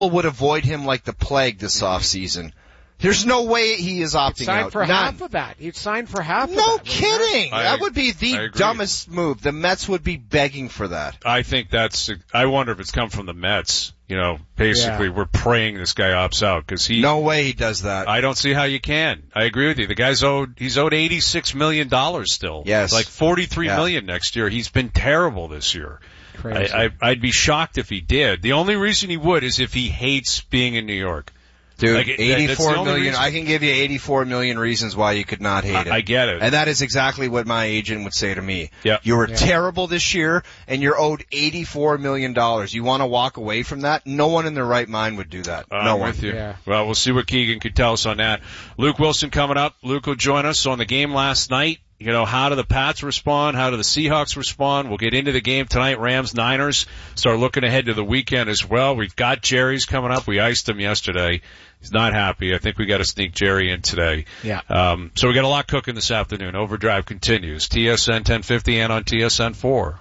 would avoid him like the plague this offseason. There's no way he is opting out. He'd sign for half of that. He'd sign for half of that. No kidding. That would be the dumbest move. The Mets would be begging for that. I think I wonder if it's come from the Mets. Basically we're praying this guy opts out because no way he does that. I don't see how you can. I agree with you. The guy's he's owed $86 million still. Yes. Like $43 million next year. He's been terrible this year. Crazy. I'd be shocked if he did. The only reason he would is if he hates being in New York. Dude, 84 million. I can give you 84 million reasons why you could not hate it. I get it. And that is exactly what my agent would say to me. Yeah. You were terrible this year and you're owed $84 million. You want to walk away from that? No one in their right mind would do that. No one. With you. Yeah. Well, we'll see what Keegan could tell us on that. Luke Wilson coming up. Luke will join us on the game last night. How do the Pats respond? How do the Seahawks respond? We'll get into the game tonight, Rams, Niners. Start looking ahead to the weekend as well. We've got Jerry's coming up. We iced him yesterday. He's not happy. I think we got to sneak Jerry in today. Yeah. So we got a lot cooking this afternoon. Overdrive continues. TSN 1050 and on TSN 4.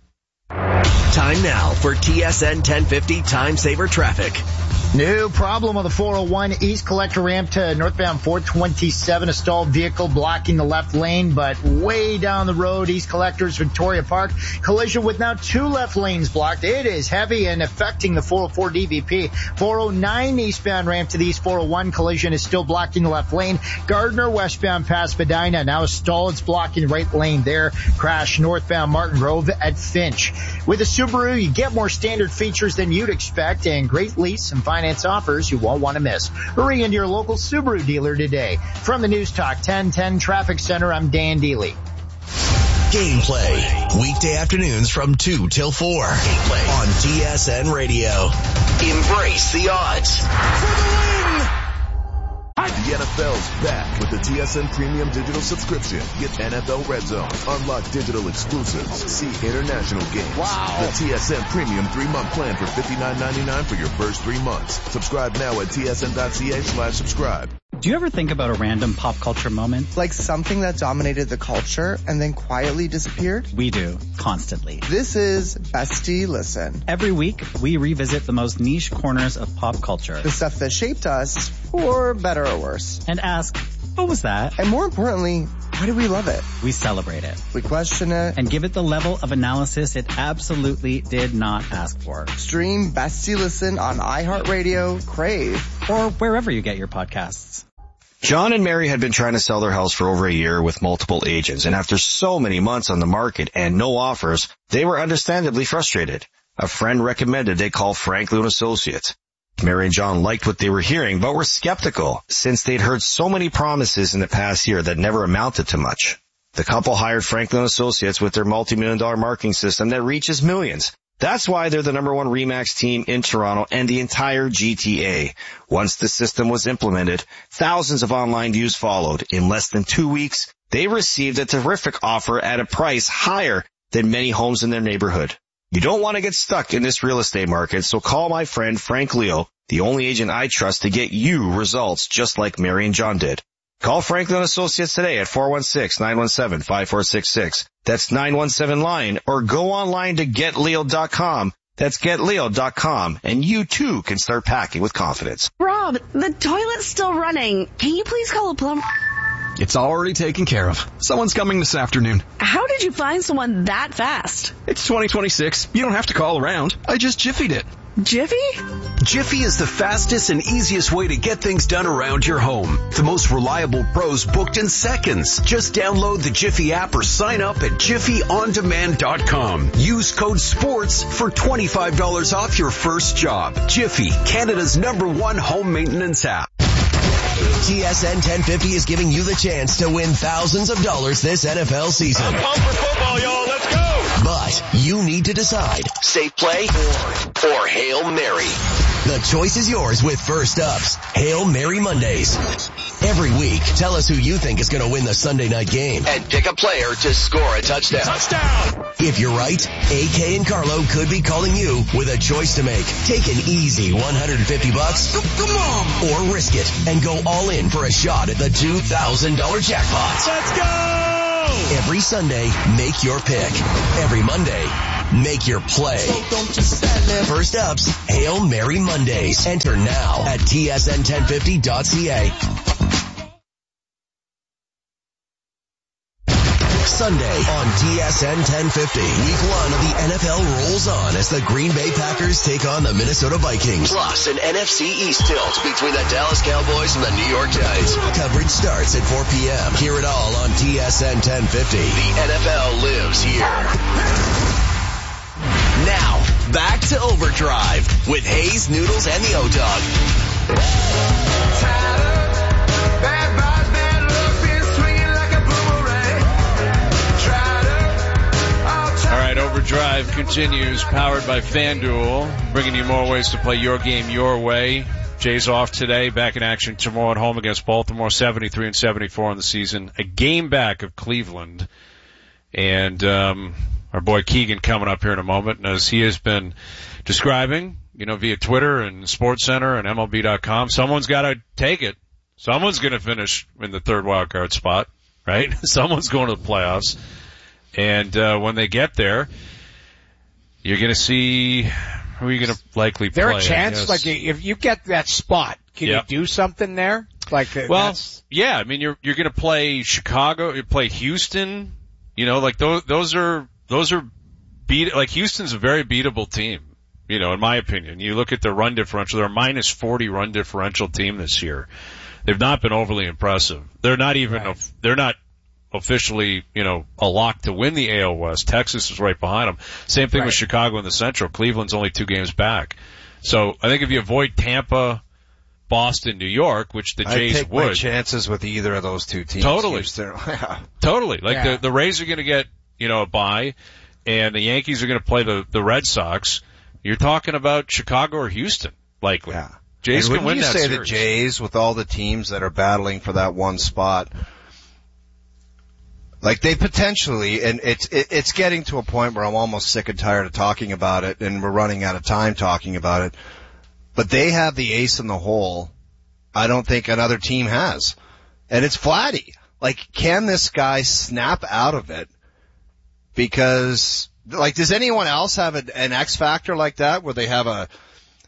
Time now for TSN 1050 Time Saver Traffic. New problem on the 401 East Collector ramp to northbound 427. A stalled vehicle blocking the left lane, but way down the road, East Collector's Victoria Park. Collision with now 2 left lanes blocked. It is heavy and affecting the 404 DVP. 409 eastbound ramp to the East 401. Collision is still blocking the left lane. Gardner westbound past Spadina. Now stalled. It's blocking the right lane there. Crash northbound Martin Grove at Finch. With a Subaru, you get more standard features than you'd expect and great lease and finance offers you won't want to miss. Hurry into your local Subaru dealer today. From the News Talk 1010 Traffic Center, I'm Dan Deely. Gameplay. Weekday afternoons from 2 till 4. Gameplay on TSN Radio. Embrace the odds. For the win! The NFL's back with the TSN Premium Digital subscription. Get NFL Red Zone, unlock digital exclusives, see international games. Wow. The TSN Premium 3-month plan for $59.99 for your first 3 months. Subscribe now at tsn.ca/subscribe. Do you ever think about a random pop culture moment? Like something that dominated the culture and then quietly disappeared? We do, constantly. This is Bestie Listen. Every week, we revisit the most niche corners of pop culture. The stuff that shaped us, for better or worse. And ask, what was that? And more importantly, why do we love it? We celebrate it. We question it. And give it the level of analysis it absolutely did not ask for. Stream Bestie Listen on iHeartRadio, Crave, or wherever you get your podcasts. John and Mary had been trying to sell their house for over a year with multiple agents, and after so many months on the market and no offers, they were understandably frustrated. A friend recommended they call Franklin Associates. Mary and John liked what they were hearing, but were skeptical since they'd heard so many promises in the past year that never amounted to much. The couple hired Franklin Associates with their multi-million-dollar marketing system that reaches millions. That's why they're the #1 RE/MAX team in Toronto and the entire GTA. Once the system was implemented, thousands of online views followed. In less than 2 weeks, they received a terrific offer at a price higher than many homes in their neighborhood. You don't want to get stuck in this real estate market, so call my friend Frank Leo, the only agent I trust to get you results just like Mary and John did. Call Franklin Associates today at 416-917-5466. That's 917-LINE, or go online to getleo.com. That's getleo.com, and you too can start packing with confidence. Rob, the toilet's still running. Can you please call a plumber? It's already taken care of. Someone's coming this afternoon. How did you find someone that fast? It's 2026. You don't have to call around. I just Jiffied it. Jiffy? Jiffy is the fastest and easiest way to get things done around your home. The most reliable pros booked in seconds. Just download the Jiffy app or sign up at jiffyondemand.com. Use code SPORTS for $25 off your first job. Jiffy, Canada's #1 home maintenance app. TSN 1050 is giving you the chance to win thousands of dollars this NFL season. I'm pumped for football, y'all. Let's go. But you need to decide, safe play or Hail Mary. The choice is yours with First Up's Hail Mary Mondays. Every week, tell us who you think is going to win the Sunday night game and pick a player to score a touchdown. Touchdown! If you're right, AK and Carlo could be calling you with a choice to make. Take an easy $150, come on, or risk it and go all in for a shot at the $2,000 jackpot. Let's go! Every Sunday, make your pick. Every Monday, Make your play. First Up's Hail Mary Mondays. Enter now at tsn1050.ca. Sunday on TSN 1050. Week 1 of the NFL rolls on as the Green Bay Packers take on the Minnesota Vikings. Plus an NFC East tilt between the Dallas Cowboys and the New York Giants. Coverage starts at 4 p.m. Hear it all on TSN 1050. The NFL lives here. Now, back to Overdrive with Hayes, Noodles, and the O-Dog. All right, Overdrive continues, powered by FanDuel, bringing you more ways to play your game your way. Jay's off today, back in action tomorrow at home against Baltimore, 73-74 in the season. A game back of Cleveland. And our boy Keegan coming up here in a moment. And as he has been describing, via Twitter and SportsCenter and MLB.com, someone's got to take it. Someone's going to finish in the third wild card spot, right? Someone's going to the playoffs. And when they get there, you're going to see who you're going to likely play. Is there a chance, like, if you get that spot, can you do something there? Yeah. I mean, you're going to play Chicago. You play Houston. Like those are Houston's a very beatable team. In my opinion, you look at their run differential. They're a minus 40 run differential team this year. They've not been overly impressive. They're not even. They're not officially, a lock to win the AL West. Texas is right behind them. Same thing with Chicago in the Central. Cleveland's only 2 games back. So I think if you avoid Tampa, Boston, New York, which the Jays would. I'd take my chances with either of those 2 teams. Totally. Totally. Like the Rays are going to get, a bye, and the Yankees are going to play the Red Sox. You're talking about Chicago or Houston, likely. Yeah. Jays can win that series. When you say the Jays, with all the teams that are battling for that one spot, like they potentially, and it's getting to a point where I'm almost sick and tired of talking about it, and we're running out of time talking about it, but they have the ace in the hole I don't think another team has. And it's Vladdy. Like, can this guy snap out of it? Because, does anyone else have an X factor like that, where they have a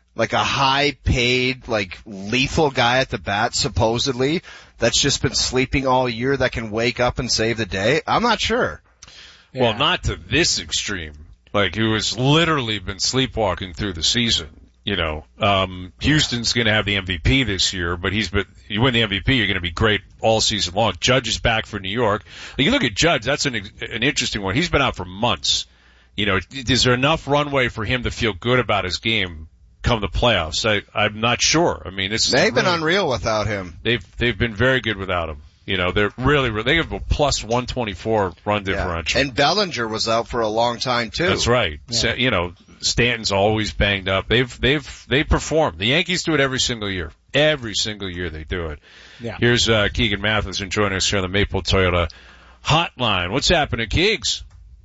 high-paid, lethal guy at the bat, supposedly, that's just been sleeping all year that can wake up and save the day? I'm not sure. Yeah. Well, not to this extreme. Who has literally been sleepwalking through the season. Houston's going to have the MVP this year, but you win the MVP, you're going to be great all season long. Judge is back for New York. You look at Judge, that's an interesting one. He's been out for months. Is there enough runway for him to feel good about his game come the playoffs? I'm not sure. I mean, they've been unreal without him. They've been very good without him. They're really, they have a plus 124 run differential. And Bellinger was out for a long time too. That's right. Yeah. So, Stanton's always banged up. They perform. The Yankees do it every single year. Every single year they do it. Yeah. Here's Keegan Matheson joining us here on the Maple Toyota Hotline. What's happening, Keegs?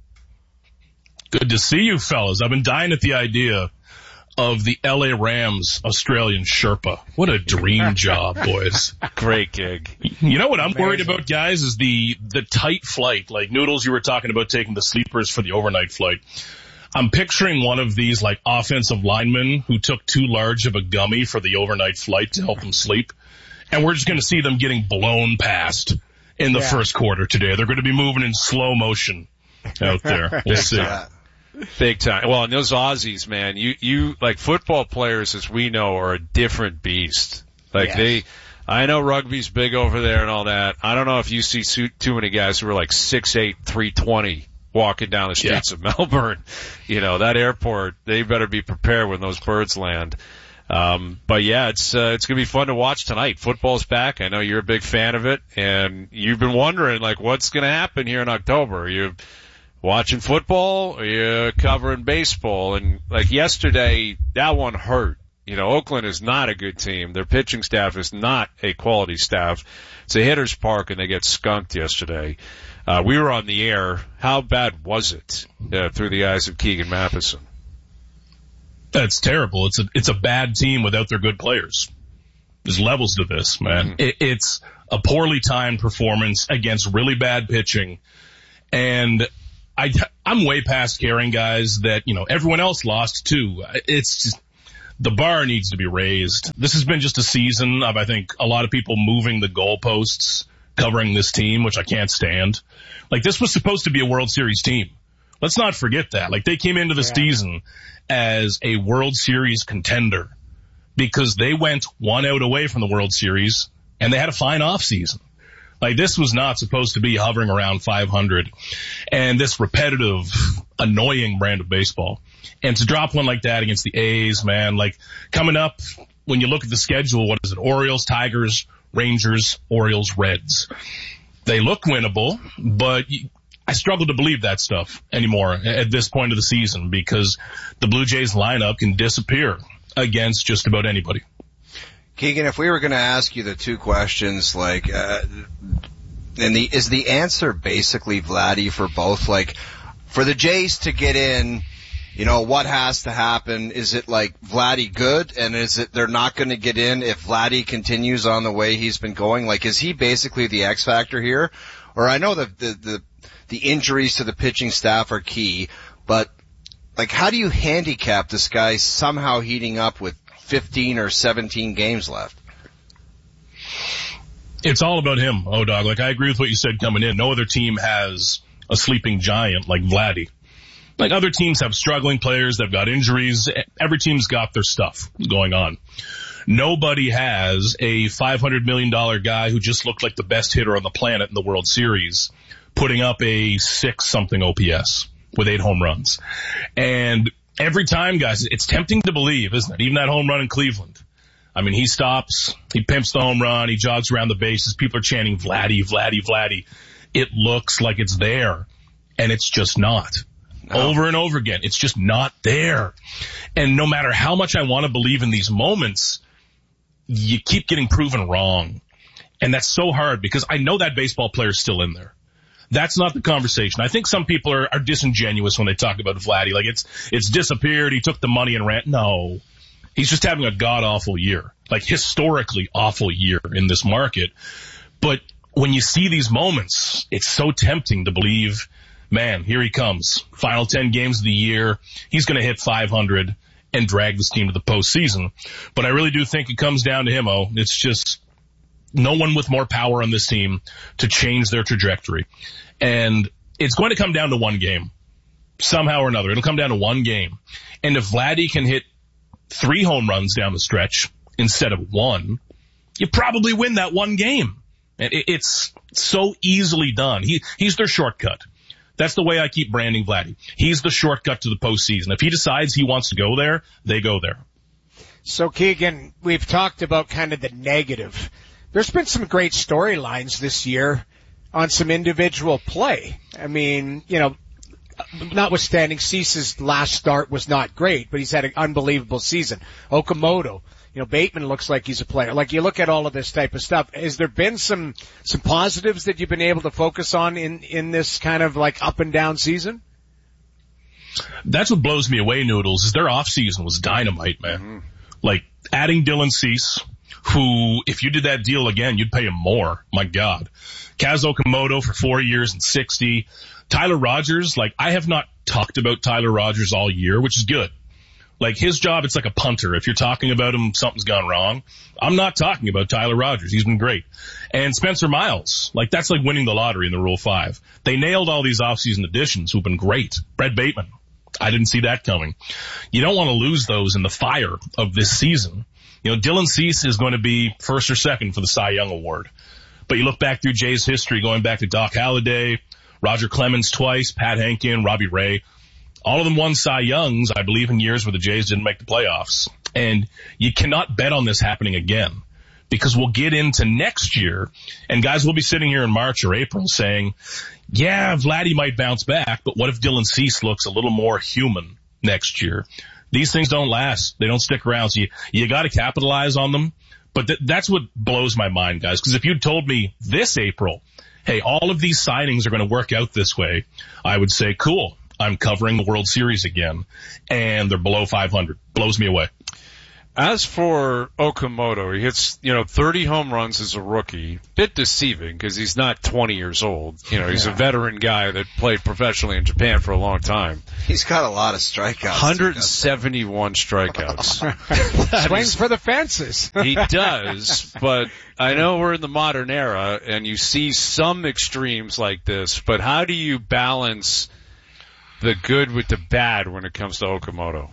Good to see you, fellas. I've been dying at the idea of the LA Rams Australian Sherpa. What a dream job, boys. Great gig. You know what I'm worried about, guys, is the tight flight. Like Noodles, you were talking about taking the sleepers for the overnight flight. I'm picturing one of these offensive linemen who took too large of a gummy for the overnight flight to help them sleep. And we're just going to see them getting blown past in the first quarter today. They're going to be moving in slow motion out there. We'll see. Big time. Well, and those Aussies, man, you football players, as we know, are a different beast. I know rugby's big over there and all that. I don't know if you see too many guys who are 6'8", 320 walking down the streets of Melbourne. That airport, they better be prepared when those birds land. But yeah, it's going to be fun to watch tonight. Football's back. I know you're a big fan of it, and you've been wondering, what's going to happen here in October? Are you watching football? Are you covering baseball? And yesterday, that one hurt. Oakland is not a good team. Their pitching staff is not a quality staff. It's a hitter's park, and they get skunked yesterday. We were on the air. How bad was it through the eyes of Keegan Matheson? That's terrible. It's a bad team without their good players. There's levels to this, man. Mm-hmm. It's a poorly timed performance against really bad pitching. And I'm way past caring, guys, that, everyone else lost too. It's just, the bar needs to be raised. This has been just a season of, I think, a lot of people moving the goalposts covering this team, which I can't stand. Like, this was supposed to be a World Series team. Let's not forget that. Like, they came into the season as a World Series contender because they went one out away from the World Series and they had a fine offseason. Like, this was not supposed to be hovering around 500 and this repetitive, annoying brand of baseball. And to drop one like that against the A's, man, like, coming up, when you look at the schedule, what is it? Orioles, Tigers, Rangers, Orioles, Reds. They look winnable, but I struggle to believe that stuff anymore at this point of the season because the Blue Jays lineup can disappear against just about anybody. Keegan, if we were going to ask you the two questions, like, is the answer basically Vladdy for both? Like, for the Jays to get in, what has to happen? Is it like Vladdy good? And is it they're not going to get in if Vladdy continues on the way he's been going? Like, is he basically the X factor here? Or I know that the injuries to the pitching staff are key, but like, how do you handicap this guy somehow heating up with 15 or 17 games left? It's all about him, O-Dog. Like, I agree with what you said coming in. No other team has a sleeping giant like Vladdy. Like, other teams have struggling players, they've got injuries. Every team's got their stuff going on. Nobody has a $500 million guy who just looked like the best hitter on the planet in the World Series putting up a 6-something OPS with 8 home runs. And every time, guys, it's tempting to believe, isn't it? Even that home run in Cleveland. I mean, he stops, he pimps the home run, he jogs around the bases, people are chanting Vladdy, Vladdy, Vladdy. It looks like it's there, and it's just not. No. Over and over again, it's just not there. And no matter how much I want to believe in these moments, you keep getting proven wrong. And that's so hard because I know that baseball player's still in there. That's not the conversation. I think some people are disingenuous when they talk about Vladdy. Like, it's disappeared, he took the money and ran. No. He's just having a god-awful year. Like, historically awful year in this market. But when you see these moments, it's so tempting to believe, man, here he comes. Final 10 games of the year. He's going to hit 500 and drag this team to the postseason. But I really do think it comes down to him, It's just no one with more power on this team to change their trajectory. And it's going to come down to one game. Somehow or another. It'll come down to one game. And if Vladdy can hit 3 home runs down the stretch instead of 1, you probably win that one game. And it's so easily done. He's their shortcut. That's the way I keep branding Vladdy. He's the shortcut to the postseason. If he decides he wants to go there, they go there. So, Keegan, we've talked about kind of the negative. There's been some great storylines this year on some individual play. I mean, notwithstanding Cease's last start was not great, but he's had an unbelievable season. Okamoto, Bateman looks like he's a player. Like, you look at all of this type of stuff. Has there been some positives that you've been able to focus on in this kind of like up and down season? That's what blows me away, Noodles, is their off season was dynamite, man. Mm-hmm. Like, adding Dylan Cease, who, if you did that deal again, you'd pay him more. My God. Kaz Okamoto for 4 years and $60. Tyler Rogers, like, I have not talked about Tyler Rogers all year, which is good. Like, his job, it's like a punter. If you're talking about him, something's gone wrong. I'm not talking about Tyler Rogers. He's been great. And Spencer Miles, like, that's like winning the lottery in the Rule 5. They nailed all these offseason additions who've been great. Brett Bateman, I didn't see that coming. You don't want to lose those in the fire of this season. Dylan Cease is going to be first or second for the Cy Young Award. But you look back through Jay's history, going back to Doc Halladay, Roger Clemens twice, Pat Henkin, Robbie Ray. All of them won Cy Youngs, I believe, in years where the Jays didn't make the playoffs. And you cannot bet on this happening again because we'll get into next year and guys will be sitting here in March or April saying, yeah, Vladdy might bounce back, but what if Dylan Cease looks a little more human next year? These things don't last. They don't stick around. So you got to capitalize on them. But that's what blows my mind, guys, because if you'd told me this April, hey, all of these signings are going to work out this way, I would say, cool. I'm covering the World Series again, and they're below 500. Blows me away. As for Okamoto, he hits, 30 home runs as a rookie. Bit deceiving because he's not 20 years old. He's a veteran guy that played professionally in Japan for a long time. He's got a lot of strikeouts. 171 strikeouts. Swings for the fences. He does, but I know we're in the modern era and you see some extremes like this, but how do you balance the good with the bad when it comes to Okamoto?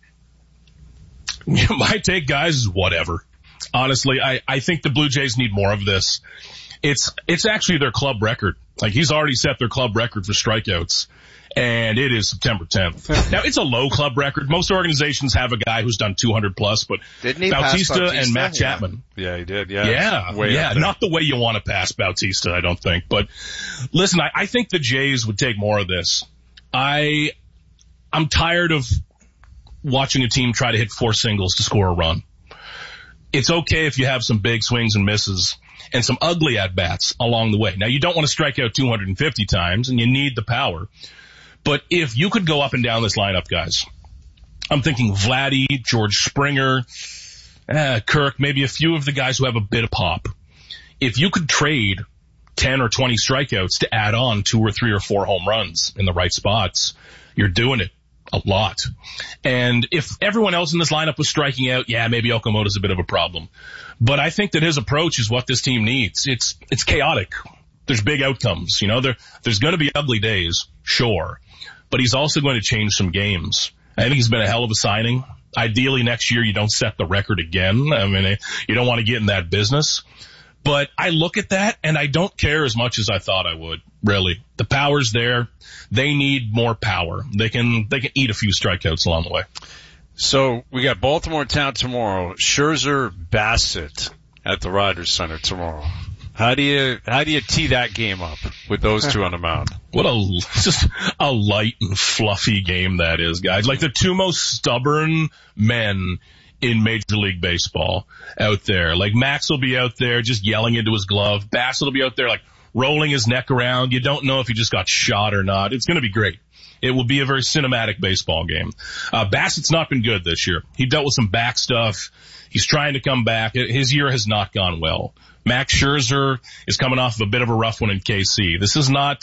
My take, guys, is whatever. Honestly, I think the Blue Jays need more of this. It's actually their club record. Like, he's already set their club record for strikeouts, and it is September 10th. Now, it's a low club record. Most organizations have a guy who's done 200 plus, but Bautista and Matt Chapman. Yeah, he did. Yeah. Not the way you want to pass Bautista, I don't think. But listen, I think the Jays would take more of this. I'm tired of watching a team try to hit 4 singles to score a run. It's okay if you have some big swings and misses and some ugly at-bats along the way. Now, you don't want to strike out 250 times, and you need the power. But if you could go up and down this lineup, guys, I'm thinking Vladdy, George Springer, Kirk, maybe a few of the guys who have a bit of pop. If you could trade 10 or 20 strikeouts to add on 2 or 3 or 4 home runs in the right spots, you're doing it. A lot. And if everyone else in this lineup was striking out, maybe Okamoto's a bit of a problem. But I think that his approach is what this team needs. It's chaotic. There's big outcomes. There's going to be ugly days, sure. But he's also going to change some games. I think he's been a hell of a signing. Ideally, next year you don't set the record again. I mean, you don't want to get in that business. But I look at that and I don't care as much as I thought I would, really. The power's there. They need more power. They can eat a few strikeouts along the way. So we got Baltimore in town tomorrow. Scherzer, Bassett at the Rogers Center tomorrow. How do you tee that game up with those two on the mound? What just a light and fluffy game that is, guys. Like the two most stubborn men in Major League Baseball out there. Like Max will be out there just yelling into his glove. Bassett will be out there like rolling his neck around. You don't know if he just got shot or not. It's going to be great. It will be a very cinematic baseball game. Bassett's not been good this year. He dealt with some back stuff. He's trying to come back. His year has not gone well. Max Scherzer is coming off of a bit of a rough one in KC. This is not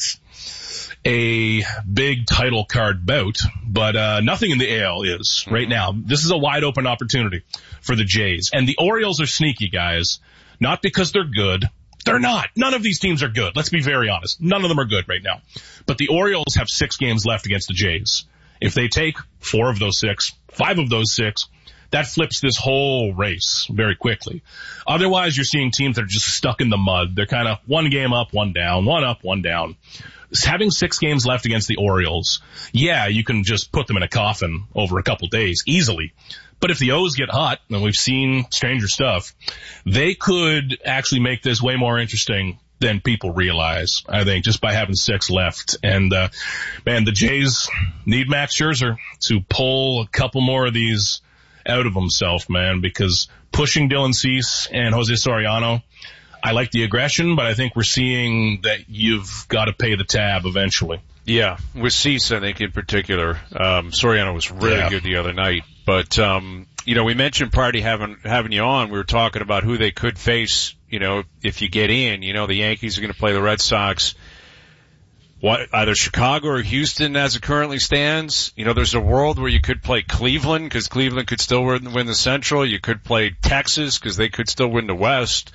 a big title card bout, but nothing in the AL is right now. This is a wide open opportunity for the Jays. And the Orioles are sneaky, guys. Not because they're good. They're not. None of these teams are good. Let's be very honest. None of them are good right now. But the Orioles have 6 games left against the Jays. If they take 4 of those 6, 5 of those 6, that flips this whole race very quickly. Otherwise, you're seeing teams that are just stuck in the mud. They're kind of 1 game up, 1 down, 1 up, 1 down. Having 6 games left against the Orioles, you can just put them in a coffin over a couple days easily. But if the O's get hot, and we've seen stranger stuff, they could actually make this way more interesting than people realize, I think, just by having 6 left. And, the Jays need Max Scherzer to pull a couple more of these out of himself, man, because pushing Dylan Cease and Jose Soriano, I like the aggression, but I think we're seeing that you've got to pay the tab eventually. Yeah, with Cease, I think in particular, Soriano was really good the other night. But, we mentioned Party having you on. We were talking about who they could face, if you get in. The Yankees are going to play the Red Sox. Either Chicago or Houston as it currently stands. There's a world where you could play Cleveland because Cleveland could still win the Central. You could play Texas because they could still win the West.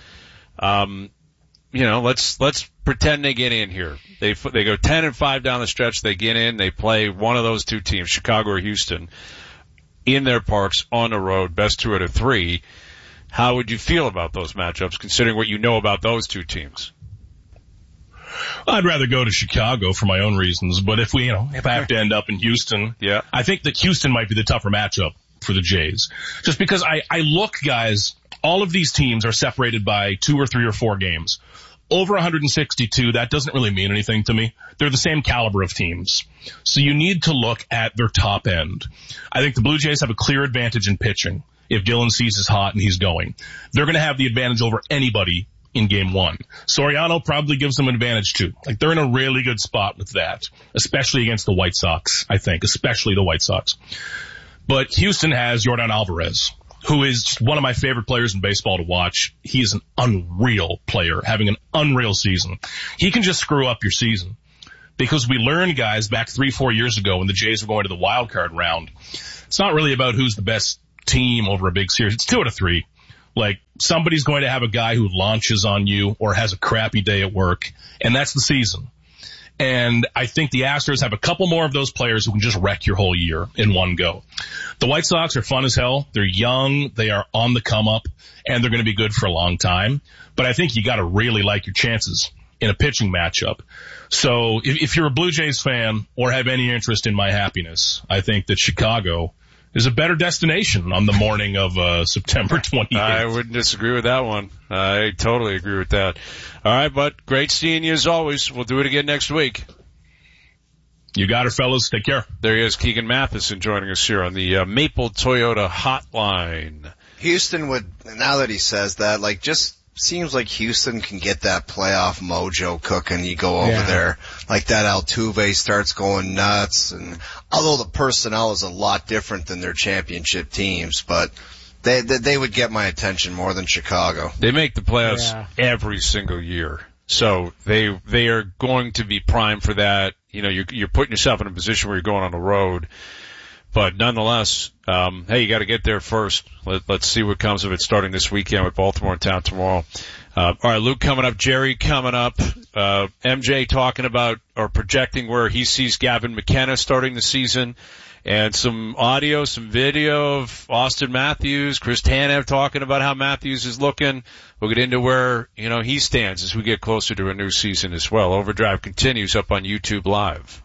Let's pretend they get in here. They go 10-5 down the stretch. They get in. They play one of those 2 teams, Chicago or Houston, in their parks on the road, best 2 out of 3. How would you feel about those matchups, considering what you know about those 2 teams? I'd rather go to Chicago for my own reasons, but if I have to end up in Houston, I think that Houston might be the tougher matchup for the Jays. Just because I look, guys, all of these teams are separated by 2 or 3 or 4 games. Over 162, that doesn't really mean anything to me. They're the same caliber of teams. So you need to look at their top end. I think the Blue Jays have a clear advantage in pitching if Dylan Cease is hot and he's going. They're going to have the advantage over anybody in game 1. Soriano probably gives them an advantage too. Like, they're in a really good spot with that, especially against the White Sox, I think, especially the White Sox. But Houston has Yordan Alvarez, who is just one of my favorite players in baseball to watch. He is an unreal player, having an unreal season. He can just screw up your season. Because we learned, guys, back 3-4 years ago when the Jays were going to the wild card round, it's not really about who's the best team over a big series. It's 2 out of 3. Like, somebody's going to have a guy who launches on you or has a crappy day at work, and that's the season. And I think the Astros have a couple more of those players who can just wreck your whole year in one go. The White Sox are fun as hell. They're young. They are on the come up, and they're going to be good for a long time. But I think you got to really like your chances in a pitching matchup. So if you're a Blue Jays fan or have any interest in my happiness, I think that Chicago is a better destination on the morning of September 28th. I wouldn't disagree with that one. I totally agree with that. All right, but great seeing you as always. We'll do it again next week. You got it, fellas. Take care. There he is, Keegan Matheson, joining us here on the Maple Toyota Hotline. Houston would, now that he says that, like, just seems like Houston can get that playoff mojo cooking. You go over there, like that Altuve starts going nuts, and although the personnel is a lot different than their championship teams, but they would get my attention more than Chicago. They make the playoffs every single year, so they are going to be primed for that. You know, you're putting yourself in a position where you're going on the road. But nonetheless, hey, you got to get there first. Let's see what comes of it starting this weekend with Baltimore in town tomorrow. All right, Luke coming up, Jerry coming up, MJ talking about or projecting where he sees Gavin McKenna starting the season, and some audio, some video of Austin Matthews, Chris Tanev talking about how Matthews is looking. We'll get into where, you know, he stands as we get closer to a new season as well. Overdrive continues up on YouTube Live.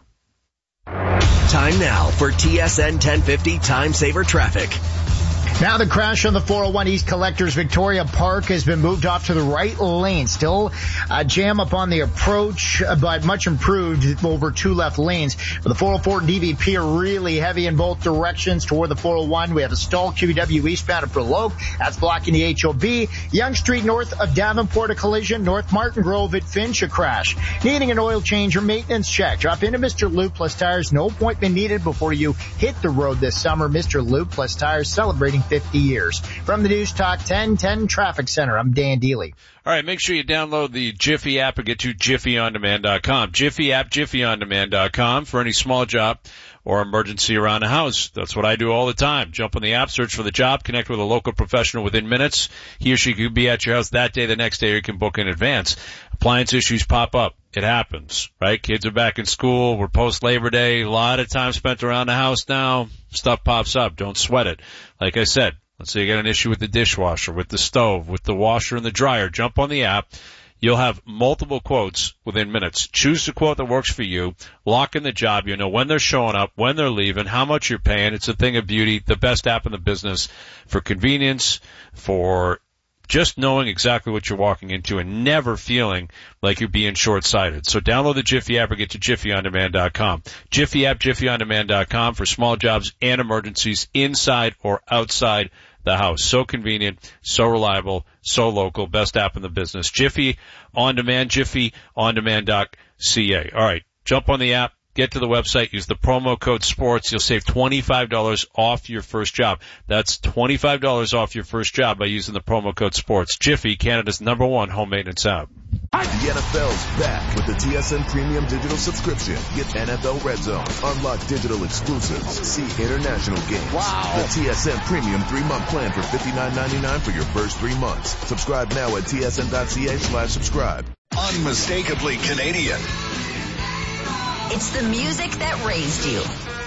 Time now for TSN 1050 Time Saver Traffic. Now the crash on the 401 East Collectors Victoria Park has been moved off to the right lane. Still a jam up on the approach, but much improved over 2 left lanes. For the 404 DVP are really heavy in both directions toward the 401. We have a stall QEW eastbound at Burloak. That's blocking the HOB. Young Street north of Davenport, a collision. North Martin Grove at Finch, a crash. Needing an oil change or maintenance check. Drop into Mr. Lube Plus Tires. No appointment needed before you hit the road this summer. Mr. Lube Plus Tires celebrating 50 years. From the News Talk 1010 Traffic Center, I'm Dan Dealey. All right, make sure you download the Jiffy app and get to JiffyOnDemand.com. Jiffy app, JiffyOnDemand.com for any small job or emergency around the house. That's what I do all the time. Jump on the app, search for the job, connect with a local professional within minutes. He or she could be at your house that day, the next day, or you can book in advance. Appliance issues pop up. It happens, right? Kids are back in school. We're post-Labor Day. A lot of time spent around the house now. Stuff pops up. Don't sweat it. Like I said, let's say you got an issue with the dishwasher, with the stove, with the washer and the dryer. Jump on the app. You'll have multiple quotes within minutes. Choose the quote that works for you. Lock in the job. You know when they're showing up, when they're leaving, how much you're paying. It's a thing of beauty. The best app in the business for convenience, for just knowing exactly what you're walking into and never feeling like you're being short-sighted. So download the Jiffy app or get to JiffyOnDemand.com. Jiffy app, JiffyOnDemand.com for small jobs and emergencies inside or outside the house. So convenient, so reliable, so local. Best app in the business. Jiffy On Demand, JiffyOnDemand.ca. All right, jump on the app. Get to the website, use the promo code SPORTS. You'll save $25 off your first job. That's $25 off your first job by using the promo code SPORTS. Jiffy, Canada's #1 home maintenance app. The NFL's back with the TSN Premium Digital subscription. Get NFL Red Zone, unlock digital exclusives, see international games. Wow. The TSN Premium 3-month plan for $59.99 for your first 3 months. Subscribe now at tsn.ca/subscribe. Unmistakably Canadian. It's the music that raised you.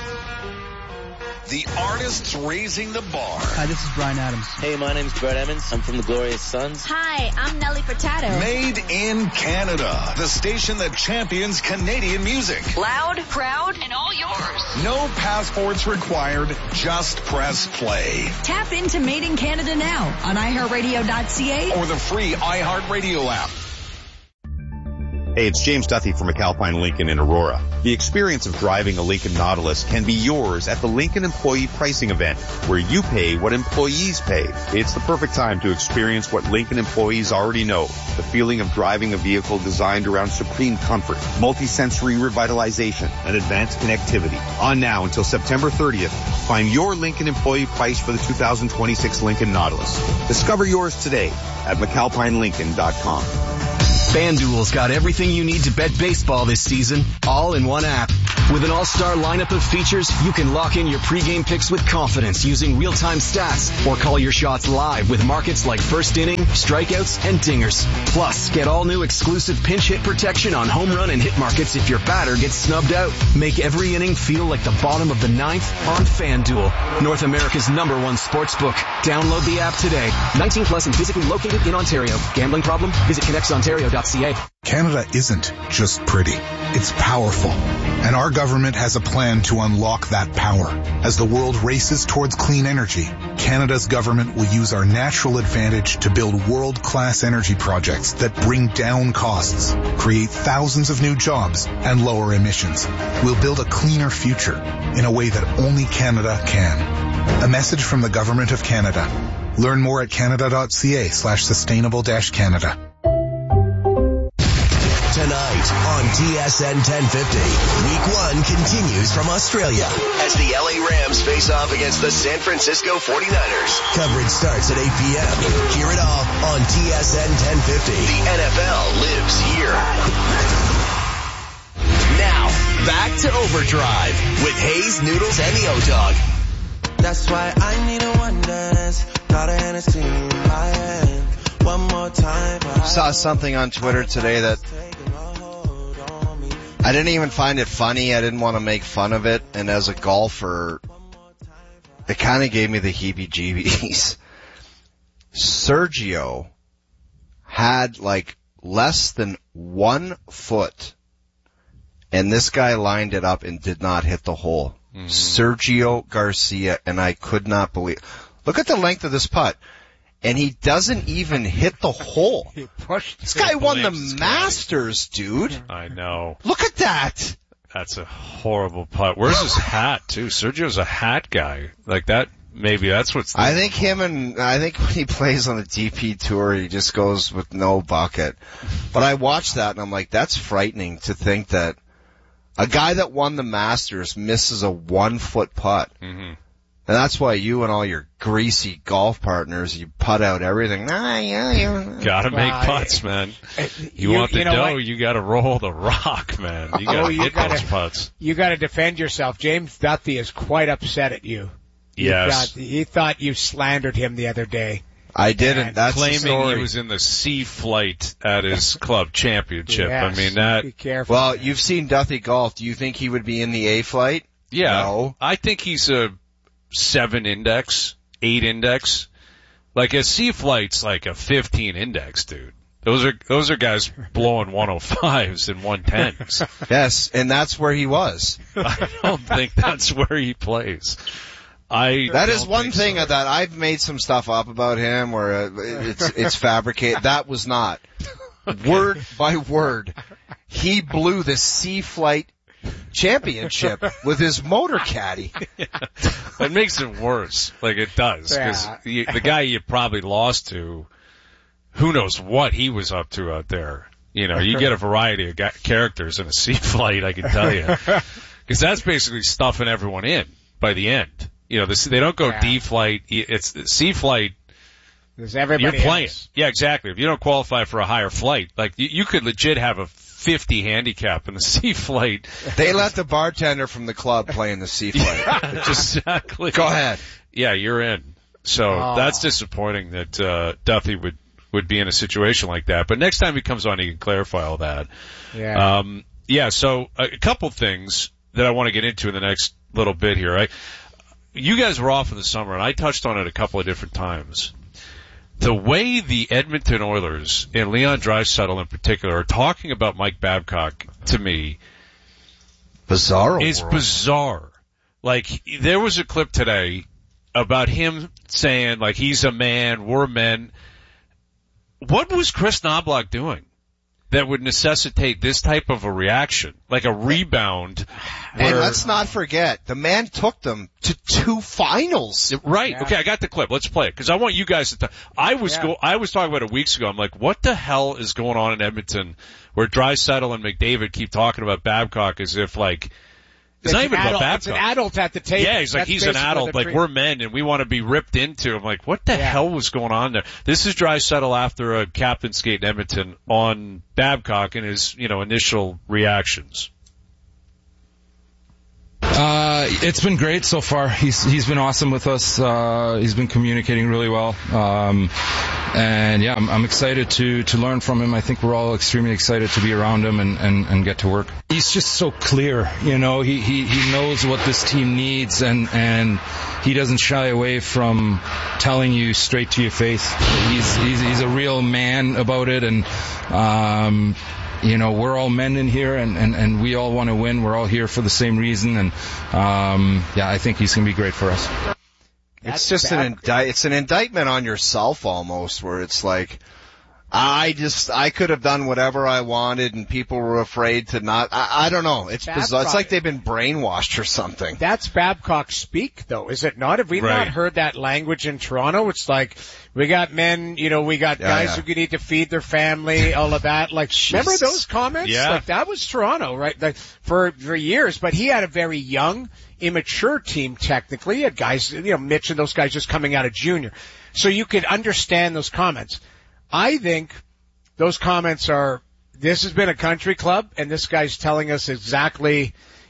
The artists raising the bar. Hi, this is Bryan Adams. Hey, my name's Brett Emmons. I'm from the Glorious Sons. Hi, I'm Nelly Furtado. Made in Canada. The station that champions Canadian music. Loud, proud, and all yours. No passports required. Just press play. Tap into Made in Canada now on iHeartRadio.ca or the free iHeartRadio app. Hey, it's James Duthie from McAlpine Lincoln in Aurora. The experience of driving a Lincoln Nautilus can be yours at the Lincoln Employee Pricing Event, where you pay what employees pay. It's the perfect time to experience what Lincoln employees already know, the feeling of driving a vehicle designed around supreme comfort, multi-sensory revitalization, and advanced connectivity. On now until September 30th, find your Lincoln employee price for the 2026 Lincoln Nautilus. Discover yours today at McAlpineLincoln.com. FanDuel's got everything you need to bet baseball this season, all in one app. With an all-star lineup of features, you can lock in your pregame picks with confidence using real-time stats or call your shots live with markets like first inning, strikeouts, and dingers. Plus, get all new exclusive pinch hit protection on home run and hit markets if your batter gets snubbed out. Make every inning feel like the bottom of the ninth on FanDuel, North America's #1 sportsbook. Download the app today. 19 plus and physically located in Ontario. Gambling problem? Visit connectsontario.ca. Canada isn't just pretty. It's powerful. And our government has a plan to unlock that power. As the world races towards clean energy, Canada's government will use our natural advantage to build world-class energy projects that bring down costs, create thousands of new jobs, and lower emissions. We'll build a cleaner future in a way that only Canada can. A message from the Government of Canada. Learn more at canada.ca/sustainable-Canada. Tonight on TSN 1050, Week 1 continues from Australia as the LA Rams face off against the San Francisco 49ers. Coverage starts at 8 p.m. Hear it all on TSN 1050. The NFL lives here. Now, back to Overdrive with Hayes, Noodles, and the O-Dog. That's why I need a one dance. Got a Hennessy in my hand. One more time. Saw something on Twitter today that I didn't even find it funny. I didn't want to make fun of it. And as a golfer, it kind of gave me the heebie-jeebies. Sergio had like less than 1 foot, and this guy lined it up and did not hit the hole. Mm-hmm. Sergio Garcia, and I could not believe. Look at the length of this putt. And he doesn't even hit the hole. He pushed. This guy won the Masters, dude. I know. Look at that. That's a horrible putt. Where's his hat, too? Sergio's a hat guy. Like that, maybe that's what's... I think when he plays on the DP Tour, he just goes with no bucket. But I watched that and I'm like, that's frightening to think that a guy that won the Masters misses a 1 foot putt. Mm-hmm. And that's why you and all your greasy golf partners, you putt out everything. Gotta make putts, man. You want the dough, you gotta roll the rock, man. You gotta hit those putts. You gotta defend yourself. James Duthie is quite upset at you. Yes. He thought you slandered him the other day. I didn't. That's claiming the story. He was in the C flight at his club championship. Yes, I mean that. Be careful. Well, you've seen Duthie golf. Do you think he would be in the A flight? Yeah. No. I think he's a 7 index, 8 index. Like a C flight's like a 15 index, dude. Those are guys blowing 105s and 110s. Yes, and that's where he was. I don't think that's where he plays. That is one thing that I've made some stuff up about him where it's fabricated. That was not. Okay. Word by word. He blew the C flight championship with his motor caddy. Yeah. That makes it worse. Like it does. Because the guy you probably lost to, who knows what he was up to out there. You know, you get a variety of characters in a C flight, I can tell you. Because that's basically stuffing everyone in by the end. You know, they don't go D flight. It's C flight. There's everybody you're playing. else. Yeah, exactly. If you don't qualify for a higher flight, like you could legit have a 50 handicap in the C flight. They let the bartender from the club play in the C flight. Yeah, exactly. Go ahead. Yeah, you're in. So that's disappointing that Duthie would be in a situation like that. But next time he comes on, he can clarify all that. Yeah. So a couple things that I want to get into in the next little bit here. You guys were off in the summer, and I touched on it a couple of different times. The way the Edmonton Oilers, and Leon Draisaitl in particular, are talking about Mike Babcock, to me, is bizarre. Like, there was a clip today about him saying, like, he's a man, we're men. What was Chris Knobloch doing? that would necessitate this type of a reaction, like a rebound. And let's not forget, the man took them to 2 finals. Right. Yeah. Okay, I got the clip. Let's play it because I want you guys to. I was talking about it weeks ago. I'm like, what the hell is going on in Edmonton, where Draisaitl and McDavid keep talking about Babcock as if like. It's not even about Babcock. It's an adult at the table. Yeah, he's like, he's an adult. Like, we're men and we want to be ripped into. I'm like, what the hell was going on there? This is Draisaitl after a captain skate in Edmonton on Babcock and his, initial reactions. It's been great so far. He's been awesome with us. He's been communicating really well. And yeah, I'm excited to learn from him. I think we're all extremely excited to be around him and get to work. He's just so clear, he knows what this team needs and he doesn't shy away from telling you straight to your face. He's a real man about it, and we're all men in here and we all want to win. We're all here for the same reason, and I think he's going to be great for us. It's just it's an indictment on yourself almost, where it's like, I could have done whatever I wanted and people were afraid to not, I don't know. It's bizarre. It's like they've been brainwashed or something. That's Babcock speak though, is it not? Have we not heard that language in Toronto? It's like, we got men, we got guys who need to feed their family, all of that. Like, remember those comments? Yeah. Like, that was Toronto, right? Like, for years, but he had a very young, immature team technically. He had guys, Mitch and those guys just coming out of junior. So you could understand those comments. I think those comments are, this has been a country club and this guy's telling us exactly,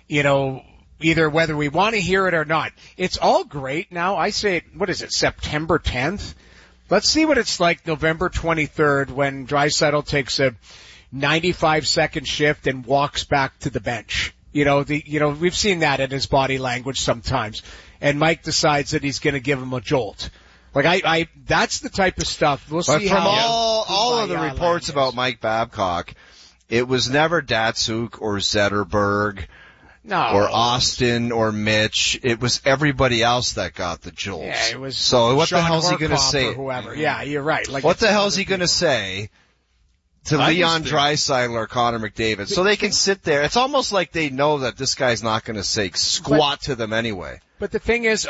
either whether we want to hear it or not. It's all great now. I say, September 10th? Let's see what it's like November 23rd when Draisaitl takes a 95-second shift and walks back to the bench. We've seen that in his body language sometimes. And Mike decides that he's going to give him a jolt. Like that's the type of stuff. We'll see from how all of the reports about Mike Babcock, it was never Datsuk or Zetterberg or Austin or Mitch. It was everybody else that got the jolts. Yeah, it was. So what Sean the hell's he going to Horkoff say? Or whoever. Yeah, you're right. Like, what the hell's he going to say to Leon Draisaitl or Connor McDavid? So they can sit there. It's almost like they know that this guy's not going to say squat to them anyway. But the thing is,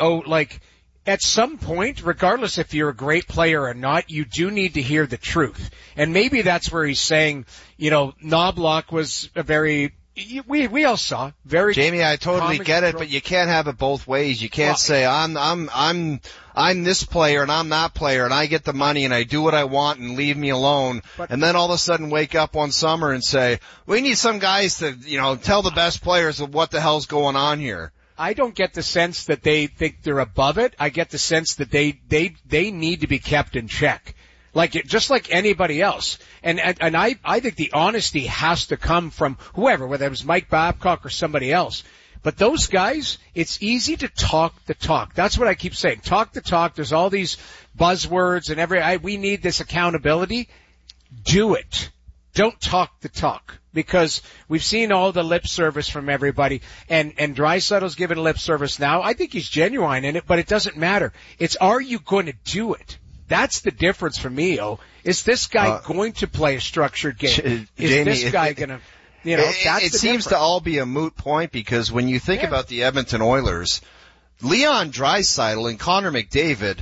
at some point, regardless if you're a great player or not, you do need to hear the truth. And maybe that's where he's saying, Knobloch was a very, we all saw, very. Jamie, I totally get it, but you can't have it both ways. You can't say, I'm this player and I'm that player and I get the money and I do what I want and leave me alone. And then all of a sudden wake up one summer and say, we need some guys to, tell the best players of what the hell's going on here. I don't get the sense that they think they're above it. I get the sense that they need to be kept in check. Just like anybody else. And I think the honesty has to come from whoever, whether it was Mike Babcock or somebody else. But those guys, it's easy to talk the talk. That's what I keep saying. Talk the talk. There's all these buzzwords and we need this accountability. Do it. Don't talk the talk. Because we've seen all the lip service from everybody, and Draisaitl's giving lip service now. I think he's genuine in it, but it doesn't matter. It's, are you going to do it? That's the difference for me, Is this guy going to play a structured game? Is Jamie, this guy going to, that's it the seems to all be a moot point because when you think about the Edmonton Oilers, Leon Draisaitl and Connor McDavid,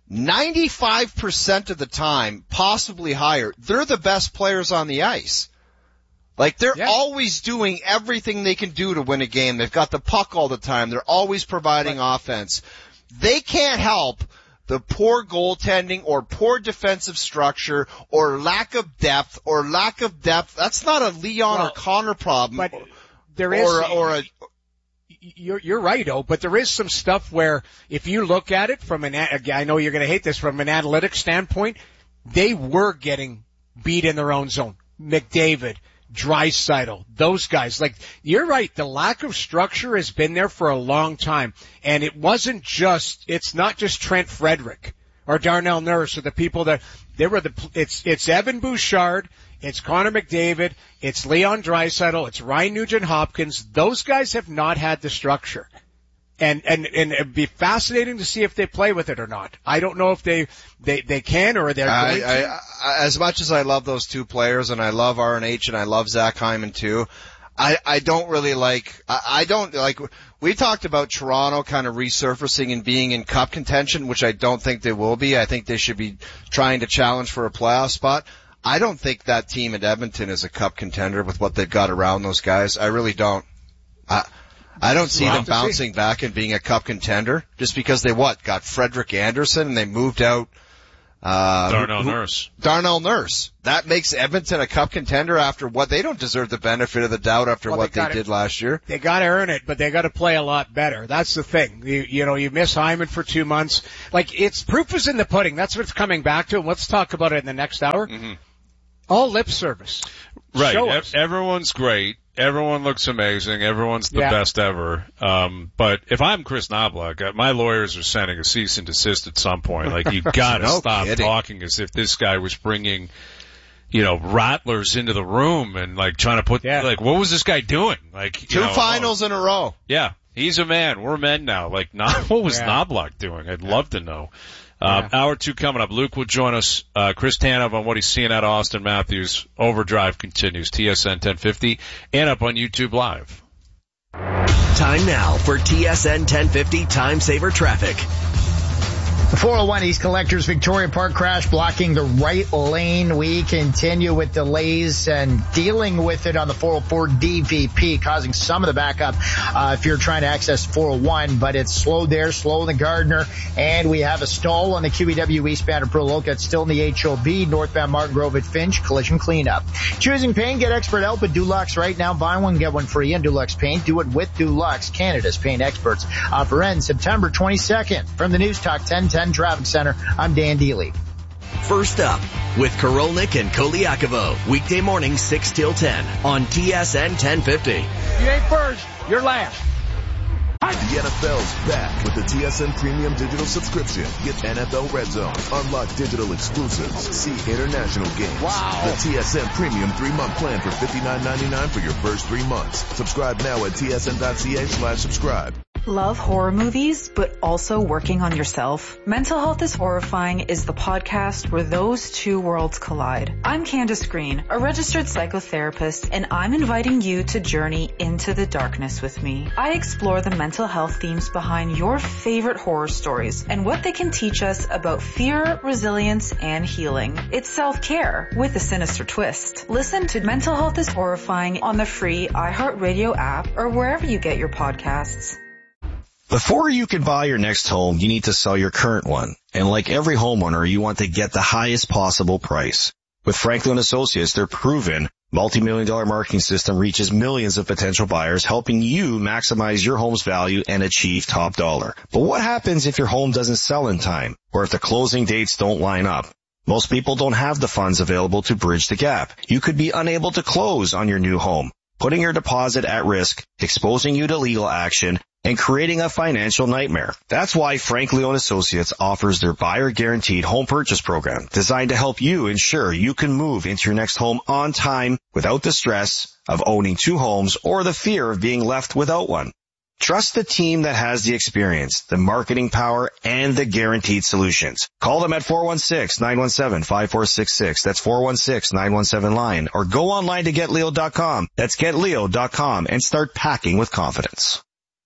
95% of the time, possibly higher, they're the best players on the ice. Like, they're always doing everything they can do to win a game. They've got the puck all the time. They're always providing offense. They can't help the poor goaltending or poor defensive structure or lack of depth. That's not a Leon or Connor problem. But there is you're right, but there is some stuff where if you look at it from I know you're going to hate this, from an analytics standpoint, they were getting beat in their own zone. McDavid, Draisaitl, those guys. Like, you're right, the lack of structure has been there for a long time. And it's not just Trent Frederick or Darnell Nurse or the people that, it's Evan Bouchard, it's Connor McDavid, it's Leon Draisaitl, it's Ryan Nugent-Hopkins. Those guys have not had the structure. And it'd be fascinating to see if they play with it or not. I don't know if they can or they're going to. As much as I love those two players, and I love RNH and I love Zach Hyman too, I don't really like, we talked about Toronto kind of resurfacing and being in cup contention, which I don't think they will be. I think they should be trying to challenge for a playoff spot. I don't think that team at Edmonton is a cup contender with what they've got around those guys. I really don't. I don't see them bouncing back and being a cup contender just because they got Frederick Anderson and they moved out Darnell Nurse. Darnell Nurse. That makes Edmonton a cup contender after what they don't deserve the benefit of the doubt after what they did last year. They got to earn it, but they got to play a lot better. That's the thing. You miss Hyman for 2 months. Proof is in the pudding. That's what it's coming back to. And let's talk about it in the next hour. Mm-hmm. All lip service. Right. Everyone's great. Everyone looks amazing. Everyone's the best ever. But if I'm Chris Knoblauch, my lawyers are sending a cease and desist at some point. You gotta stop talking as if this guy was bringing, rattlers into the room and trying to put, what was this guy doing? Two finals in a row. Yeah. He's a man. We're men now. What was Knoblauch doing? I'd love to know. Hour 2 coming up. Luke will join us. Chris Tanev on what he's seeing at Austin Matthews. Overdrive continues. TSN 1050 and up on YouTube Live. Time now for TSN 1050 Time Saver Traffic. The 401 East Collectors Victoria Park crash blocking the right lane. We continue with delays and dealing with it on the 404 DVP, causing some of the backup if you're trying to access 401, but it's slow there, slow in the Gardner, and we have a stall on the QEW eastbound at Proloca. It's still in the HOB, northbound Martin Grove at Finch, collision cleanup. Choosing paint, get expert help at Dulux right now. Buy one, get one free on Dulux Paint. Do it with Dulux, Canada's paint experts. Offer ends September 22nd. From the News Talk 1010 Traffic Center, I'm Dan Dealey. First up with Korolnik and Koliakovo, weekday morning 6 till 10 on TSN 1050. You ain't first, you're last. The NFL's back with the TSN Premium Digital subscription. Get NFL Red Zone, unlock digital exclusives, see international games. Wow. The TSN Premium 3-month plan for $59.99 for your first 3 months. Subscribe now at tsn.ca/subscribe. Love horror movies, but also working on yourself? Mental Health is Horrifying is the podcast where those two worlds collide. I'm Candace Green, a registered psychotherapist, and I'm inviting you to journey into the darkness with me. I explore the mental health themes behind your favorite horror stories and what they can teach us about fear, resilience, and healing. It's self-care with a sinister twist. Listen to Mental Health is Horrifying on the free iHeartRadio app or wherever you get your podcasts. Before you can buy your next home, you need to sell your current one. And like every homeowner, you want to get the highest possible price. With Franklin Associates, their proven multi-million-dollar marketing system reaches millions of potential buyers, helping you maximize your home's value and achieve top dollar. But what happens if your home doesn't sell in time, or if the closing dates don't line up? Most people don't have the funds available to bridge the gap. You could be unable to close on your new home, putting your deposit at risk, exposing you to legal action, and creating a financial nightmare. That's why Frank Leon Associates offers their buyer guaranteed home purchase program, designed to help you ensure you can move into your next home on time without the stress of owning two homes or the fear of being left without one. Trust the team that has the experience, the marketing power, and the guaranteed solutions. Call them at 416-917-5466. That's 416-917-LION. Or go online to GetLeo.com. That's GetLeo.com and start packing with confidence.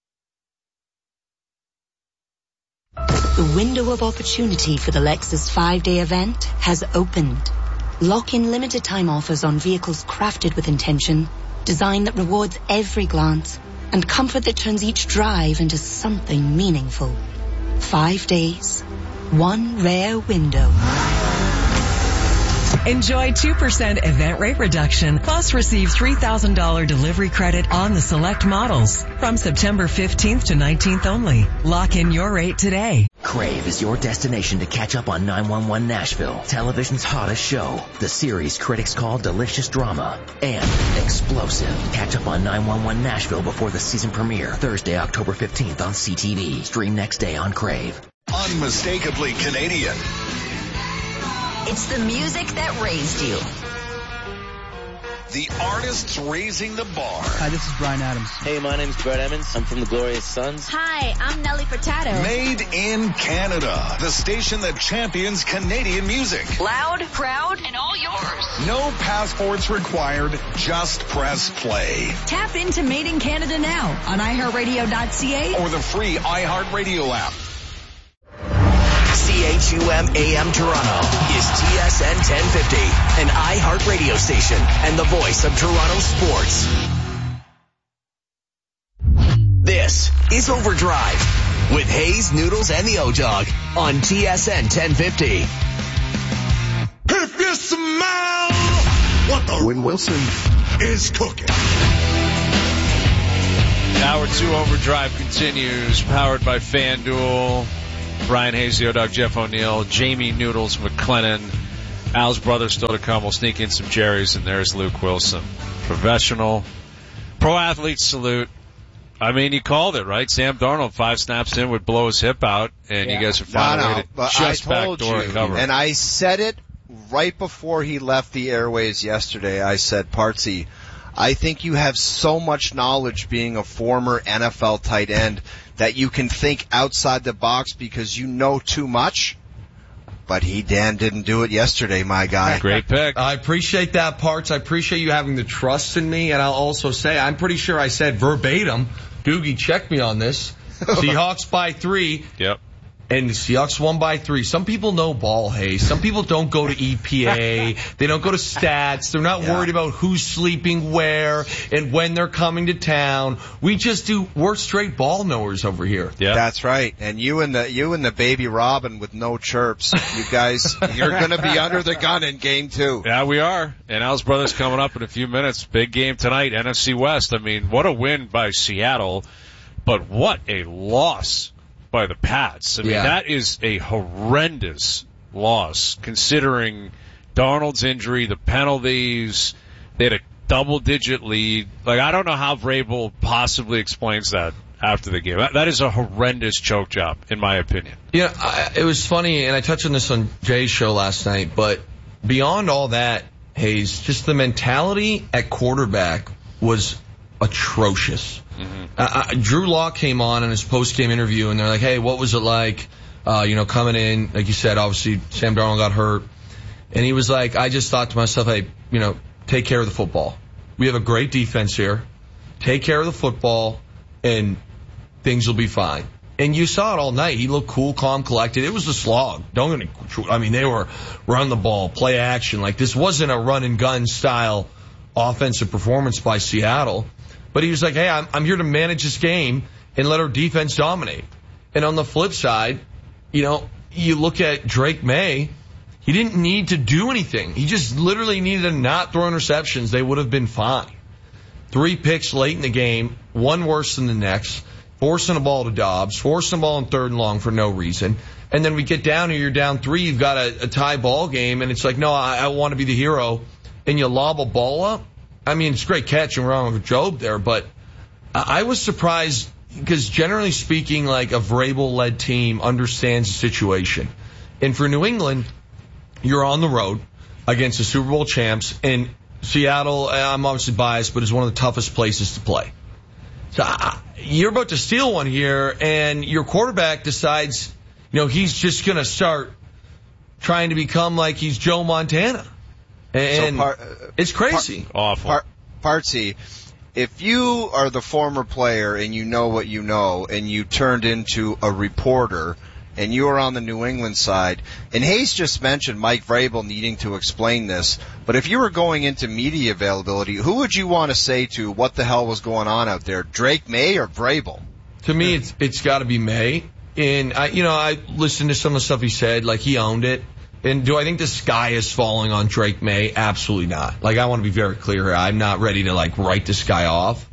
The window of opportunity for the Lexus 5-day event has opened. Lock in limited time offers on vehicles crafted with intention, design that rewards every glance, and comfort that turns each drive into something meaningful. 5 days, one rare window. Enjoy 2% event rate reduction, plus receive $3,000 delivery credit on the select models from September 15th to 19th only. Lock in your rate today. Crave is your destination to catch up on 911 Nashville, television's hottest show. The series critics call delicious drama and explosive. Catch up on 911 Nashville before the season premiere, Thursday, October 15th on CTV. Stream next day on Crave. Unmistakably Canadian. It's the music that raised you. The artists raising the bar. Hi, this is Bryan Adams. Hey, my name's Brett Emmons. I'm from the Glorious Sons. Hi, I'm Nelly Furtado. Made in Canada. The station that champions Canadian music. Loud, proud, and all yours. No passports required. Just press play. Tap into Made in Canada now on iHeartRadio.ca or the free iHeartRadio app. CHUM AM Toronto is TSN 1050, an iHeart radio station and the voice of Toronto sports. This is Overdrive with Hayes, Noodles, and the O-Dog on TSN 1050. If you smell what the Win Wilson is cooking. Hour 2 Overdrive continues, powered by FanDuel. Brian Hayes, the O-Dog, Jeff O'Neill, Jamie Noodles McLennan, Al's brother still to come. We'll sneak in some Jerry's, and there's Luke Wilson. Professional, pro athlete salute. I mean, you called it, right? Sam Darnold, 5 snaps in, would blow his hip out, and you guys are finally just backdoor cover. And I said it right before he left the airways yesterday. I said, Partsy, I think you have so much knowledge being a former NFL tight end that you can think outside the box because you know too much. But Dan didn't do it yesterday, my guy. Great pick. I appreciate that, Parts. I appreciate you having the trust in me. And I'll also say, I'm pretty sure I said verbatim, Doogie, check me on this. Seahawks by 3. Yep. And the Seahawks won by 3. Some people know ball, Hayes. Some people don't go to EPA. They don't go to stats. They're not worried about who's sleeping where and when they're coming to town. We're straight ball knowers over here. Yeah. That's right. And you and the baby Robin with no chirps. You guys, you're going to be under the gun in game 2. Yeah, we are. And Al's brother's coming up in a few minutes. Big game tonight, NFC West. I mean, what a win by Seattle, but what a loss by the Pats. I mean, that is a horrendous loss considering Darnold's injury, the penalties. They had a double-digit lead. Like, I don't know how Vrabel possibly explains that after the game. That is a horrendous choke job, in my opinion. Yeah, it was funny, and I touched on this on Jay's show last night, but beyond all that, Hayes, just the mentality at quarterback was atrocious. Mm-hmm. Drew Lock came on in his post-game interview, and they're like, hey, what was it like, coming in? Like you said, obviously, Sam Darnold got hurt. And he was like, I just thought to myself, hey, take care of the football. We have a great defense here. Take care of the football, and things will be fine. And you saw it all night. He looked cool, calm, collected. It was a slog. They were run the ball, play action. Like, this wasn't a run-and-gun style offensive performance by Seattle. But he was like, hey, I'm here to manage this game and let our defense dominate. And on the flip side, you look at Drake May, he didn't need to do anything. He just literally needed to not throw interceptions. They would have been fine. 3 picks late in the game, one worse than the next, forcing the ball to Dobbs, forcing the ball in 3rd and long for no reason. And then we get down here, you're down 3, you've got a tie ball game, and it's like, no, I want to be the hero. And you lob a ball up. I mean, it's a great catch and wrong with Job there, but I was surprised because generally speaking, like, a Vrabel-led team understands the situation. And for New England, you're on the road against the Super Bowl champs, and Seattle, I'm obviously biased, but is one of the toughest places to play. So you're about to steal one here, and your quarterback decides, he's just going to start trying to become like he's Joe Montana. And it's crazy. Awful. Partsy, if you are the former player and you know what you know and you turned into a reporter and you are on the New England side, and Hayes just mentioned Mike Vrabel needing to explain this, but if you were going into media availability, who would you want to say to what the hell was going on out there, Drake May or Vrabel? To me, it's got to be May. And I listened to some of the stuff he said, like he owned it. And do I think the sky is falling on Drake May? Absolutely not. Like, I want to be very clear here. I'm not ready to, write this guy off.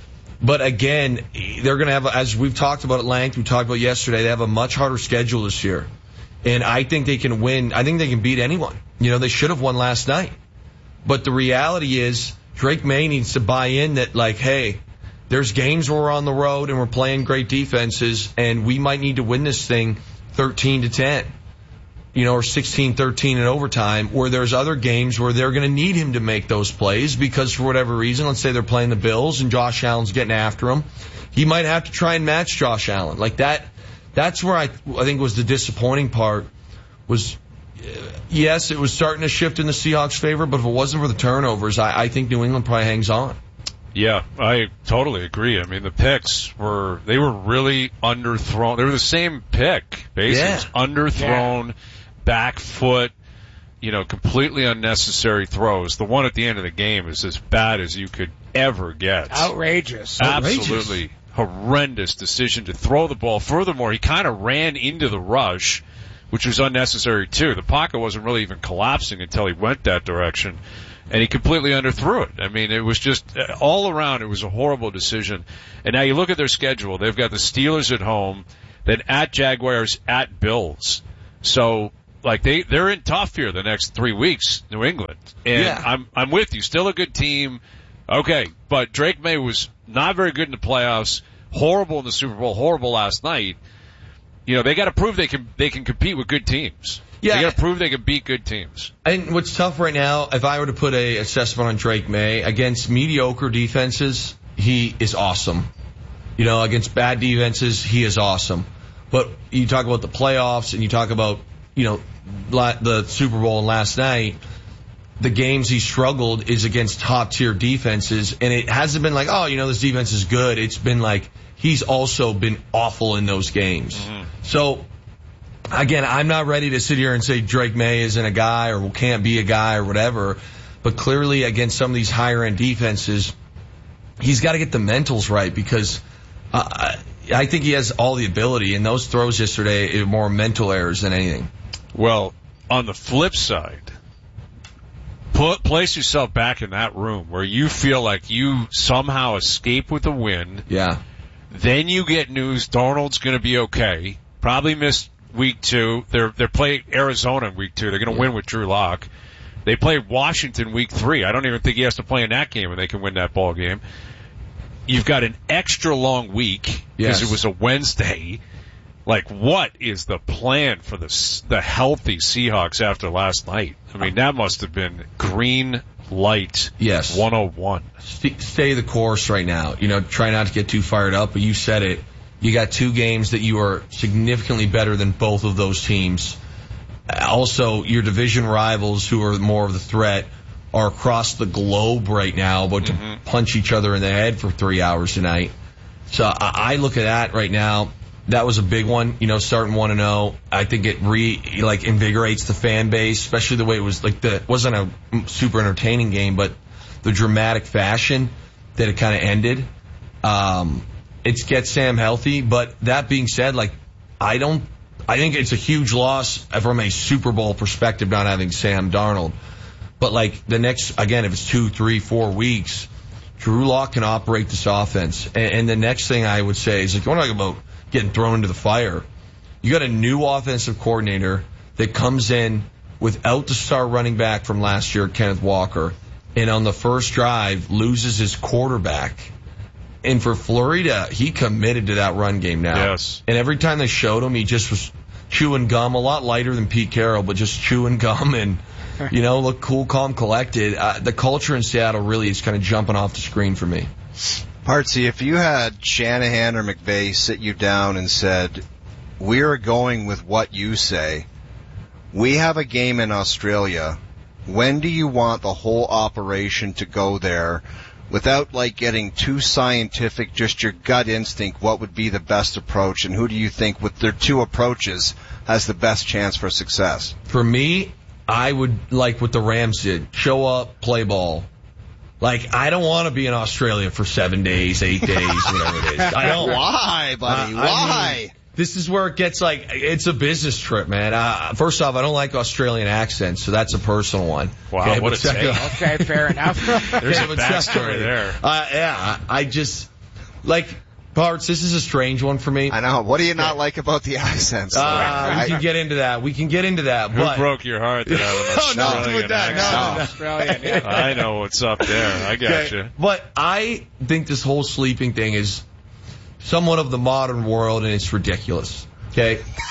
But again, they're going to have, as we've talked about at length, we talked about yesterday, they have a much harder schedule this year. And I think they can win. I think they can beat anyone. They should have won last night. But the reality is, Drake May needs to buy in that, hey, there's games where we're on the road and we're playing great defenses, and we might need to win this thing 13-10. or 16-13 in overtime, where there's other games where they're going to need him to make those plays because for whatever reason, let's say they're playing the Bills and Josh Allen's getting after him, he might have to try and match Josh Allen. Like that's where I think was the disappointing part was, yes, it was starting to shift in the Seahawks' favor, but if it wasn't for the turnovers, I think New England probably hangs on. Yeah, I totally agree. I mean, the picks were really underthrown. They were the same pick, basically. Yeah. It was underthrown, back foot, completely unnecessary throws. The one at the end of the game is as bad as you could ever get. Outrageous. Absolutely horrendous decision to throw the ball. Furthermore, he kind of ran into the rush, which was unnecessary too. The pocket wasn't really even collapsing until he went that direction. And he completely underthrew it. I mean, it was just all around, it was a horrible decision. And now you look at their schedule. They've got the Steelers at home, then at Jaguars, at Bills. So, they're in tough here the next 3 weeks, New England. And I'm with you. Still a good team. Okay, but Drake May was not very good in the playoffs, horrible in the Super Bowl, horrible last night. They got to prove they can compete with good teams. Yeah. They got to prove they can beat good teams. And what's tough right now, if I were to put a assessment on Drake May, against mediocre defenses, he is awesome. Against bad defenses, he is awesome. But you talk about the playoffs and you talk about, the Super Bowl and last night, the games he struggled is against top-tier defenses, and it hasn't been like, this defense is good. It's been like he's also been awful in those games. Mm-hmm. So, again, I'm not ready to sit here and say Drake May isn't a guy or can't be a guy or whatever, but clearly against some of these higher-end defenses, he's got to get the mentals right because I think he has all the ability, and those throws yesterday are more mental errors than anything. Well, on the flip side, place yourself back in that room where you feel like you somehow escape with a win. Yeah. Then you get news Darnold's going to be okay. Probably missed week 2. They're playing Arizona in week 2. They're going to win with Drew Lock. They play Washington week 3. I don't even think he has to play in that game and they can win that ball game. You've got an extra long week because it was a Wednesday. What is the plan for the healthy Seahawks after last night? I mean, that must have been green light 101. Stay the course right now. Try not to get too fired up, but you said it. You got 2 games that you are significantly better than both of those teams. Also, your division rivals, who are more of the threat, are across the globe right now, but to punch each other in the head for 3 hours tonight. So I look at that right now. That was a big one, starting 1-0. I think it invigorates the fan base, especially the way it was it wasn't a super entertaining game, but the dramatic fashion that it kind of ended. It gets Sam healthy, but that being said, I think it's a huge loss from a Super Bowl perspective not having Sam Darnold. But the next, again, if it's 2, 3, 4 weeks, Drew Lock can operate this offense. And the next thing I would say is, you want to talk about getting thrown into the fire. You got a new offensive coordinator that comes in without the star running back from last year, Kenneth Walker, and on the first drive loses his quarterback. And for Florida, he committed to that run game now. Yes. And every time they showed him, he just was chewing gum, a lot lighter than Pete Carroll, but just chewing gum and, look cool, calm, collected. The culture in Seattle really is kind of jumping off the screen for me. Partsy, if you had Shanahan or McVay sit you down and said, we're going with what you say, we have a game in Australia, when do you want the whole operation to go there without getting too scientific, just your gut instinct, what would be the best approach, and who do you think with their 2 approaches has the best chance for success? For me, I would like what the Rams did. Show up, play ball. I don't want to be in Australia for 7 days, 8 days, whatever it is. I don't. Why, buddy? Why? This is where it gets it's a business trip, man. First off, I don't like Australian accents, so that's a personal one. Wow, okay, what a take. Okay, fair enough. There's a backstory there. I just, Parts, this is a strange one for me. I know. What do you not like about the accents? We can get into that. Who broke your heart that I was Australian accent? Australian, yeah. I know what's up there. I got you. But I think this whole sleeping thing is somewhat of the modern world, and it's ridiculous. Okay?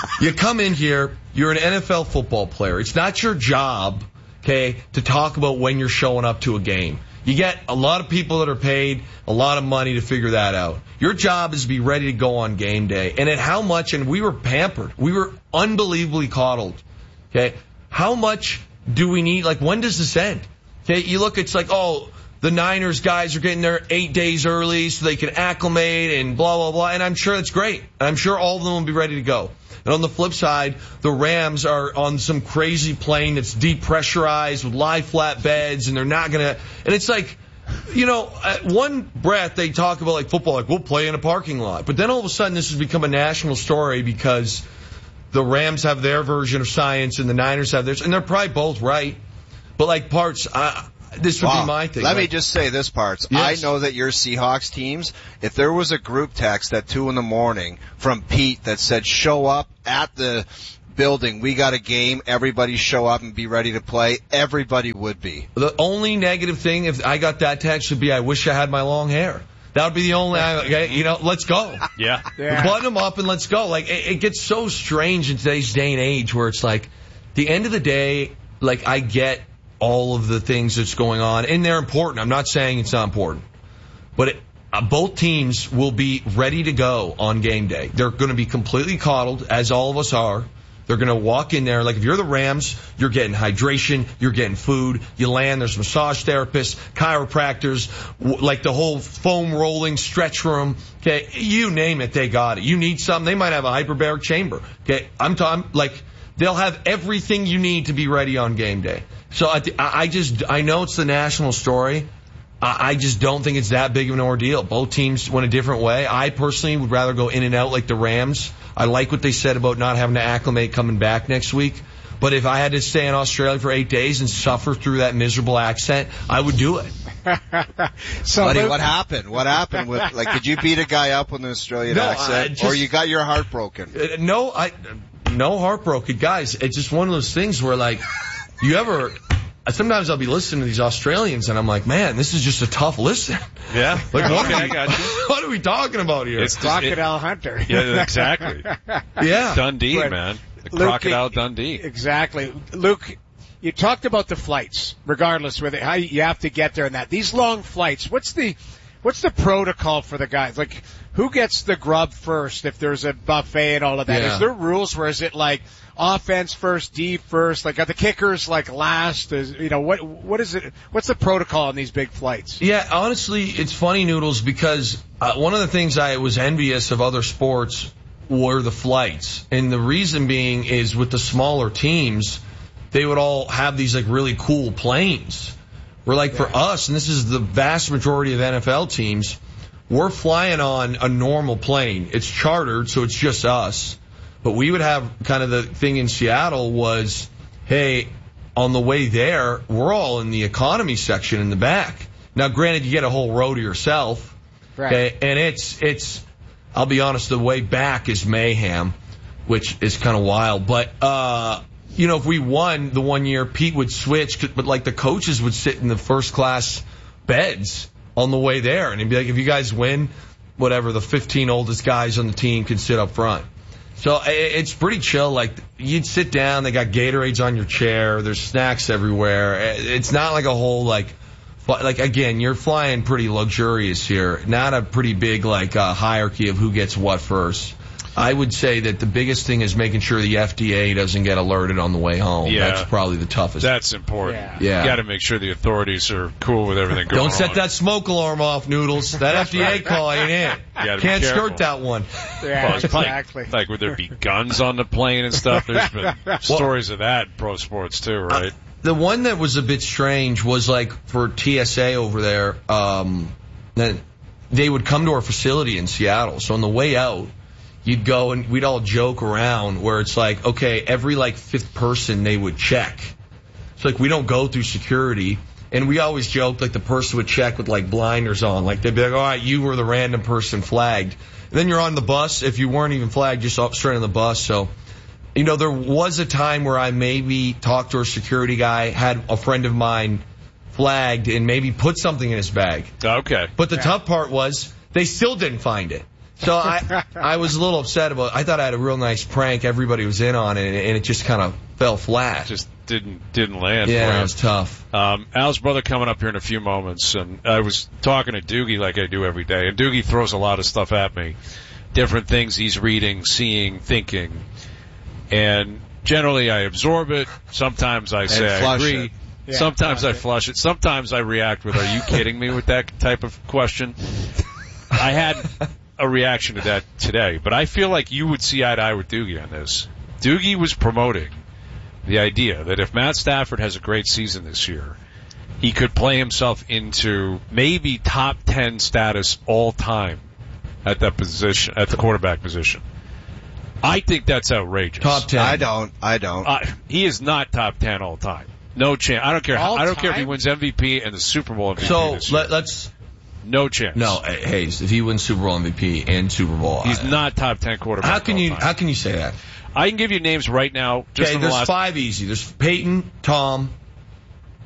You come in here, you're an NFL football player. It's not your job, okay, to talk about when you're showing up to a game. You get a lot of people that are paid a lot of money to figure that out. Your job is to be ready to go on game day. And at how much, and we were pampered. We were unbelievably coddled. Okay. How much do we need? Like, when does this end? Okay. You look, it's like, oh, the Niners guys are getting there 8 days early so they can acclimate and blah, blah, blah. And I'm sure that's great. And I'm sure all of them will be ready to go. And on the flip side, the Rams are on some crazy plane that's depressurized with lie flat beds, and they're not going to. And it's like, you know, at one breath they talk about like football, like we'll play in a parking lot. But then all of a sudden this has become a national story because the Rams have their version of science and the Niners have theirs. And they're probably both right. But like Parts, this would be my thing. Let me just say this, Parts. Yes. I know that your Seahawks teams, if there was a group text at 2 a.m. from Pete that said, show up at the building, we got a game, everybody show up and be ready to play, everybody would be. The only negative thing, if I got that text, would be I wish I had my long hair. That would be the only, let's go. Yeah. Button them up and let's go. Like, it gets so strange in today's day and age where it's like, the end of the day, like, I get all of the things that's going on, and they're important. I'm not saying it's not important. But both teams will be ready to go on game day. They're going to be completely coddled, as all of us are. They're going to walk in there. Like, if you're the Rams, you're getting hydration, you're getting food. You land, there's massage therapists, chiropractors, like the whole foam rolling stretch room. Okay, you name it, they got it. You need something, they might have a hyperbaric chamber. Okay, I'm talking, like, they'll have everything you need to be ready on game day. So I know it's the national story. I just don't think it's that big of an ordeal. Both teams went a different way. I personally would rather go in and out like the Rams. I like what they said about not having to acclimate coming back next week. But if I had to stay in Australia for 8 days and suffer through that miserable accent, I would do it. So, buddy, what happened? What happened with, like, did you beat a guy up with an Australian accent? Or you got your heart broken? No heartbroken, guys. It's just one of those things where, like, sometimes I'll be listening to these Australians and I'm like, man, this is just a tough listen. Yeah. Like, I got you. What are we talking about here? It's Crocodile Hunter. Yeah, exactly. Yeah. Dundee, man. The Luke, Crocodile Dundee. Exactly. Luke, you talked about the flights, regardless whether how you have to get there and that. These long flights, what's the protocol for the guys? Like, who gets the grub first if there's a buffet and all of that? Yeah. Is there rules where is it like offense first, D first? Like, are the kickers like last? What is it? What's the protocol on these big flights? Yeah, honestly, it's funny, Noodles, because one of the things I was envious of other sports were the flights. And the reason being is with the smaller teams, they would all have these like really cool planes. We're like, for us, and this is the vast majority of NFL teams, we're flying on a normal plane. It's chartered, so it's just us. But we would have kind of the thing in Seattle was, hey, on the way there, we're all in the economy section in the back. Now, granted, you get a whole row to yourself. Right. Okay, and it's, I'll be honest, the way back is mayhem, which is kind of wild. But, if we won the 1 year, Pete would switch, but like the coaches would sit in the first class beds on the way there. And he'd be like, if you guys win, whatever, the 15 oldest guys on the team can sit up front. So it's pretty chill. Like, you'd sit down, they got Gatorades on your chair, there's snacks everywhere. It's not like a whole, like again, you're flying pretty luxurious here. Not a pretty big, hierarchy of who gets what first. I would say that the biggest thing is making sure the FDA doesn't get alerted on the way home. Yeah. That's probably the toughest. That's important. Yeah. You got to make sure the authorities are cool with everything going on. Don't set that smoke alarm off, Noodles. That FDA call ain't it. Can't skirt that one. Yeah, exactly. Like, would there be guns on the plane and stuff? There's been stories of that in pro sports too, right? The one that was a bit strange was like for TSA over there, that they would come to our facility in Seattle. So on the way out, you'd go and we'd all joke around where it's like, okay, every like fifth person they would check. So like we don't go through security. And we always joke like the person would check with like blinders on. Like they'd be like, all right, you were the random person flagged. And then you're on the bus. If you weren't even flagged, just up straight on the bus. So, there was a time where I maybe talked to a security guy, had a friend of mine flagged and maybe put something in his bag. Okay. But the tough part was they still didn't find it. So I was a little upset about. I thought I had a real nice prank. Everybody was in on it, and it just kind of fell flat. Just didn't land. Yeah, it was tough. Al's brother coming up here in a few moments, and I was talking to Doogie like I do every day, and Doogie throws a lot of stuff at me, different things he's reading, seeing, thinking, and generally I absorb it. Sometimes I say I agree. Yeah, sometimes I flush it. Sometimes I react with, "Are you kidding me?" with that type of question. I had a reaction to that today, but I feel like you would see eye to eye with Doogie on this. Doogie was promoting the idea that if Matt Stafford has a great season this year, he could play himself into maybe top 10 status all time at that position, at the quarterback position. I think that's outrageous. Top 10. I don't. He is not top 10 all time. No chance. I don't care. I don't care if he wins MVP and the Super Bowl MVP. So this year. let's. No chance. No, Hayes. If he wins Super Bowl MVP and Super Bowl, he's not top 10 quarterback. How can you say that? I can give you names right now. Just Okay, from the there's last 5 easy. There's Peyton, Tom,